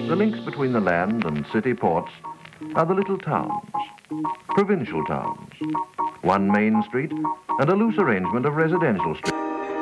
The links between the land and city ports are the little towns, provincial towns, one main street and a loose arrangement of residential streets.